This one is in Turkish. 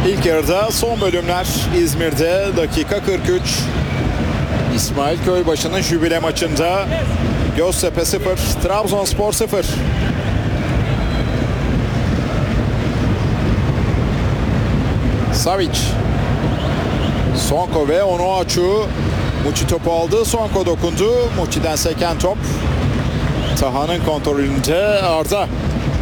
İlk yarıda son bölümler İzmir'de dakika 43. İsmail Köybaşı'nın jübile maçında Göztepe 0, Trabzonspor 0. Savic, Sonko ve Onuachu. Muçi topu aldı, Sonko dokundu. Muçi'den seken top Taha'nın kontrolünde. Arda